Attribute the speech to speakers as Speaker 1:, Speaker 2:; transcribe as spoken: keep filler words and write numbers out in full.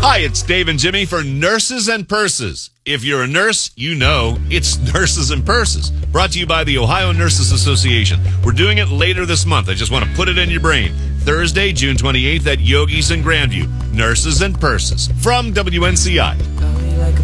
Speaker 1: Hi, it's Dave and Jimmy for Nurses and Purses. If you're a nurse, you know it's Nurses and Purses. Brought to you by the Ohio Nurses Association. We're doing it later this month. I just want to put it in your brain. Thursday, June twenty-eighth at Yogi's in Grandview. Nurses and Purses from W N C I.